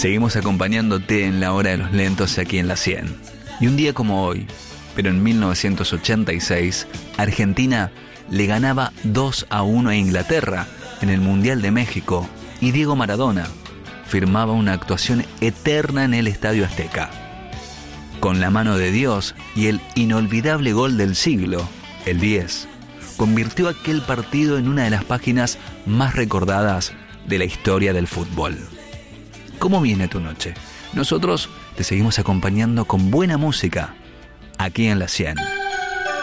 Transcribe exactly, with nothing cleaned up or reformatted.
Seguimos acompañándote en la hora de los lentos aquí en la cien. Y un día como hoy, pero en mil novecientos ochenta y seis, Argentina le ganaba dos a uno a Inglaterra en el Mundial de México y Diego Maradona firmaba una actuación eterna en el Estadio Azteca. Con la mano de Dios y el inolvidable gol del siglo, el diez, convirtió aquel partido en una de las páginas más recordadas de la historia del fútbol. ¿Cómo viene tu noche? Nosotros te seguimos acompañando con buena música aquí en la cien.